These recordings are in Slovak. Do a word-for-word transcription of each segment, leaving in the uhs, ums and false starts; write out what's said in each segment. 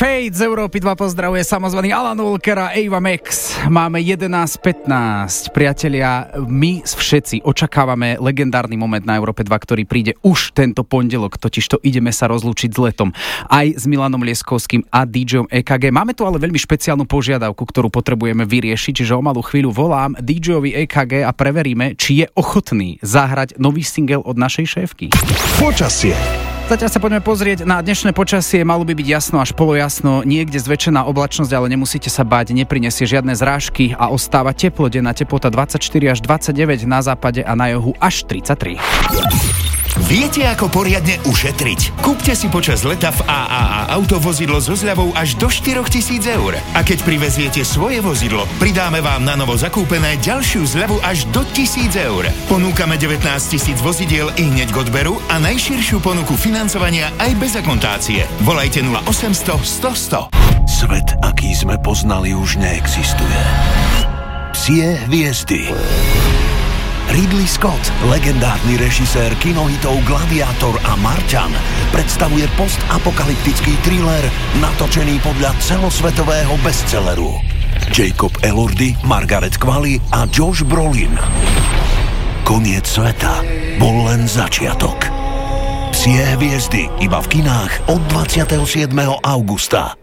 Fate z Európy dva pozdravuje samozvaný Alan Walker a Ava Max. Máme jedenásť pätnásť. Priatelia, my všetci očakávame legendárny moment na Európe dva, ktorý príde už tento pondelok, totižto ideme sa rozlúčiť s letom. Aj s Milanom Lieskovským a DJom é ká gé. Máme tu ale veľmi špeciálnu požiadavku, ktorú potrebujeme vyriešiť, čiže o malú chvíľu volám DJovi é ká gé a preveríme, či je ochotný zahrať nový single od našej šéfky. Počasie. Zatiaľ sa poďme pozrieť na dnešné počasie. Malo by byť jasno až polojasno, niekde zväčšená oblačnosť, ale nemusíte sa báť, neprinesie žiadne zrážky a ostáva teplo, denná teplota dvadsaťštyri až dvadsaťdeväť, na západe a na juhu až tridsaťtri. Viete, ako poriadne ušetriť? Kúpte si počas leta v á á á autovozidlo so zľavou až do štyritisíc eur. A keď priveziete svoje vozidlo, pridáme vám na novo zakúpené ďalšiu zľavu až do tisíc eur. Ponúkame devätnásť tisíc vozidiel i hneď k odberu a najširšiu ponuku financovania aj bez akontácie. Volajte nula osemsto sto sto. Svet, aký sme poznali, už neexistuje. Psie hviezdy. Ridley Scott, legendárny režisér kinohitov Gladiátor a Marťan, predstavuje postapokalyptický thriller natočený podľa celosvetového bestselleru. Jacob Elordi, Margaret Qualley a Josh Brolin. Koniec sveta bol len začiatok. Psie hviezdy iba v kinách od dvadsiateho siedmeho augusta.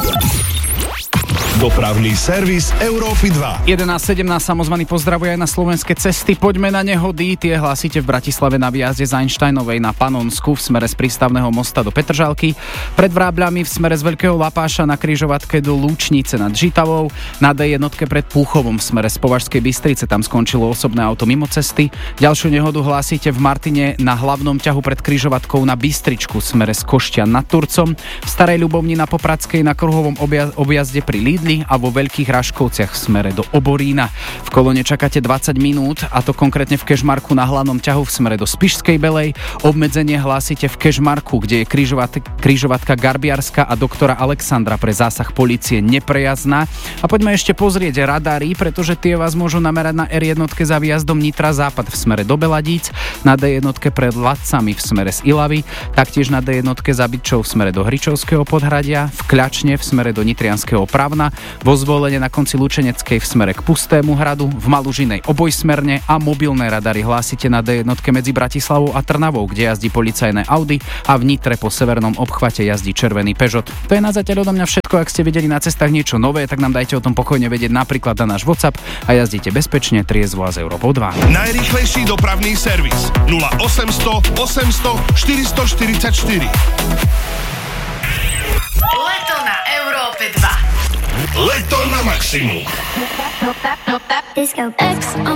Dopravný servis Európy dva. jedenásť sedemnásť samozvaný pozdravuje aj na slovenské cesty. Poďme na nehody. Tie hlásite v Bratislave na výjazde z Einsteinovej na Panonsku v smere z prístavného mosta do Petržalky, pred Vrábľami v smere z Veľkého Lapáša na križovatke do Lúčnice nad Žitavou, na dé jednotke pred Púchovom v smere z Považskej Bystrice, tam skončilo osobné auto mimo cesty. Ďalšiu nehodu hlásite v Martine na hlavnom ťahu pred križovatkou na Bystričku v smere z Košťan nad Turcom, v Starej Ľubovni na Popradskej na kruhovom obja- objazde pri Lídli a vo Veľkých Raškovciach v smere do Oborína. V kolóne čakáte dvadsať minút, a to konkrétne v Kežmarku na hlavnom ťahu v smere do Spišskej Belej. Obmedzenie hlásite v Kežmarku, kde je križovat- križovatka Garbiarska a doktora Alexandra pre zásah polície neprejazdná. A poďme ešte pozrieť radary, pretože tie vás môžu namerať na er jedna za výjazdom Nitra Západ v smere do Beladíc, na dé jedna pred Ladcami v smere z Ilavy, taktiež na dé jedna za Bytčou v smere do Hričovského Podhradia, v Kľačne v smere do Nitrianskeho Pravna, vo Zvolene na konci Lučeneckej v smere k Pustému hradu, v Malužinej obojsmerne a mobilné radary hlásite na dé jedna medzi Bratislavou a Trnavou, kde jazdí policajné Audi, a v Nitre po severnom obchvate jazdí červený Peugeot. To je na zatiaľ odo mňa všetko. Ak ste videli na cestách niečo nové, tak nám dajte o tom pokojne vedieť napríklad na náš WhatsApp a jazdíte bezpečne, triezvo a z Európou dva. Najrýchlejší dopravný servis nula osemsto osemsto štyristoštyridsaťštyri. Leto na Európe dva. Leto na maximum. Disco X on